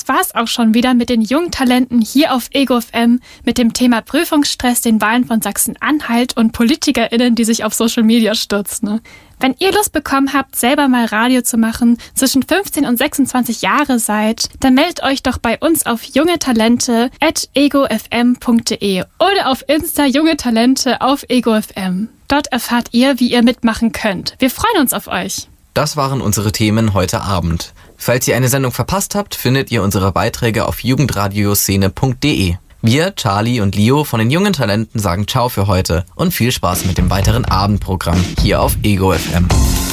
das war's auch schon wieder mit den jungen Talenten hier auf Ego FM mit dem Thema Prüfungsstress, den Wahlen von Sachsen-Anhalt und PolitikerInnen, die sich auf Social Media stürzen. Ne? Wenn ihr Lust bekommen habt, selber mal Radio zu machen, zwischen 15 und 26 Jahre seid, dann meldet euch doch bei uns auf jungetalente@egofm.de oder auf Insta Junge Talente auf EgoFM. Dort erfahrt ihr, wie ihr mitmachen könnt. Wir freuen uns auf euch. Das waren unsere Themen heute Abend. Falls ihr eine Sendung verpasst habt, findet ihr unsere Beiträge auf jugendradioszene.de. Wir, Charlie und Leo von den jungen Talenten, sagen Ciao für heute und viel Spaß mit dem weiteren Abendprogramm hier auf Ego FM.